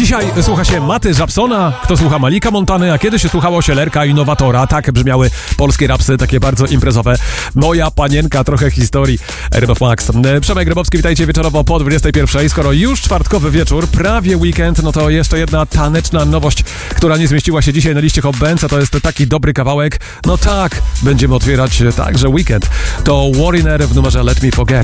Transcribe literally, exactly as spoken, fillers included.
Dzisiaj słucha się Maty Żabsona, kto słucha Malika Montany, a kiedyś słuchało się Lerka i Nowatora. Tak brzmiały polskie rapsy, takie bardzo imprezowe. Moja panienka, trochę historii. R M F Max. Przemek Grabowski, witajcie wieczorowo po dwudziestej pierwszej. Skoro już czwartkowy wieczór, prawie weekend, no to jeszcze jedna taneczna nowość, która nie zmieściła się dzisiaj na liście Hot Bands, a to jest taki dobry kawałek. No tak, będziemy otwierać także weekend. To Wariner w numerze Let Me Forget.